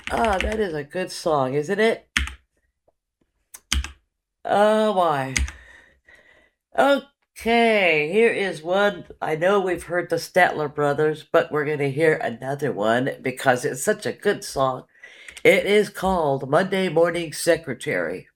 Ah, that is a good song, isn't it? Oh my. Okay, here is one. I know we've heard the Statler Brothers, but we're going to hear another one because it's such a good song. It is called Monday Morning Secretary.